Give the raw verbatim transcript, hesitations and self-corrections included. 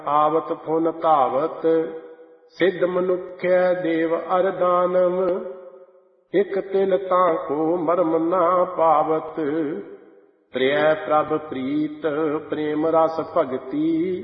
ਆਵਤ phone ਧਾਵਤ, ਸਿੱਧ ਮਨੁਖੈ ਦੇਵ ਅਰ ਦਾਨਵ। ਇਕ ਤਿਲ ਤਾਂ ਕੋ ਮਰਮ ਨਾ ਪਾਵਤ, ਪ੍ਰਿਯ ਪ੍ਰਭ ਪ੍ਰੀਤ ਪ੍ਰੇਮ ਰਸ ਭਗਤੀ।